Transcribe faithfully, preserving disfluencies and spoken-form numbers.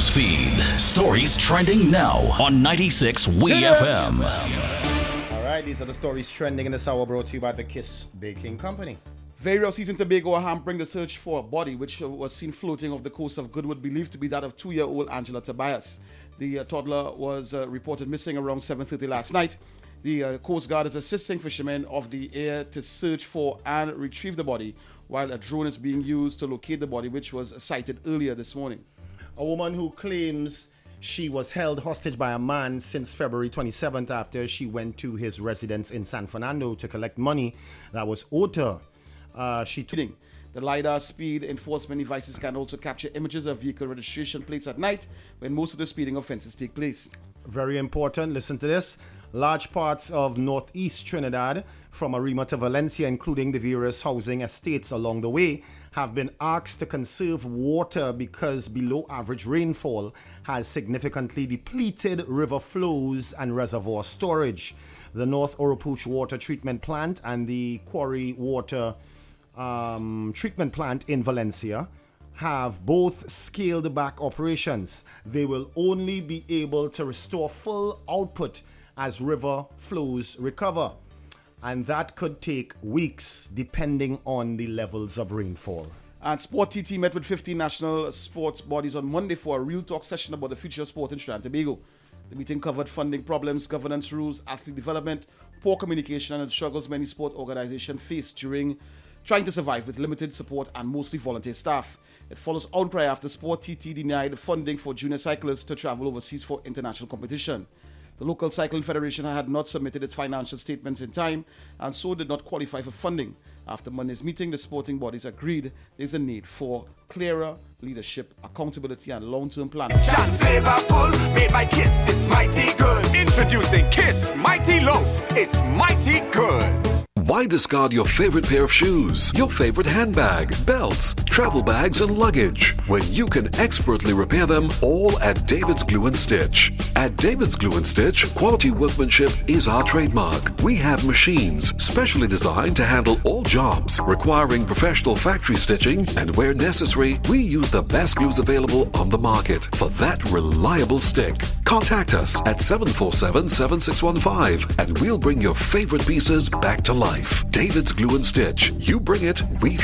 news feed. Stories trending now on ninety-six W E F M. All right, these are the stories trending in this hour, brought to you by the Kiss Baking Company. Various seas in Tobago are hampering the search for a body which was seen floating off the coast of Goodwood, believed to be that of two-year-old Angela Tobias. The uh, toddler was uh, reported missing around seven thirty last night. The uh, Coast Guard is assisting fishermen of the air to search for and retrieve the body, while a drone is being used to locate the body, which was sighted earlier this morning. A woman who claims she was held hostage by a man since February twenty-seventh after she went to his residence in San Fernando to collect money that was owed her. Uh, she took The LiDAR speed enforcement devices can also capture images of vehicle registration plates at night when most of the speeding offenses take place. Very important, listen to this. Large parts of northeast Trinidad, from Arima to Valencia, including the various housing estates along the way, have been asked to conserve water because below average rainfall has significantly depleted river flows and reservoir storage. The North Oropouche Water Treatment Plant and the Quarry Water um, Treatment Plant in Valencia have both scaled back operations. They will only be able to restore full output as river flows recover, and that could take weeks depending on the levels of rainfall. And Sport T T met with fifteen national sports bodies on Monday for a real talk session about the future of sport in Trinidad and Tobago. The meeting covered funding problems, governance rules, athlete development, poor communication, and the struggles many sport organizations face during trying to survive with limited support and mostly volunteer staff. It follows outcry after Sport T T denied funding for junior cyclists to travel overseas for international competition. The local cycling federation had not submitted its financial statements in time and so did not qualify for funding. After Monday's meeting, the sporting bodies agreed there's a need for clearer leadership, accountability, and long-term planning. Shine flavorful, made by Kiss, it's mighty good. Introducing Kiss Mighty Loaf, it's mighty good. Why discard your favorite pair of shoes, your favorite handbag, belts, travel bags, and luggage when you can expertly repair them all at David's Glue and Stitch? At David's Glue and Stitch, quality workmanship is our trademark. We have machines specially designed to handle all jobs requiring professional factory stitching, and where necessary, we use the best glues available on the market for that reliable stick. Contact us at seven four seven, seven six one five and we'll bring your favorite pieces back to life. David's Glue and Stitch. You bring it, we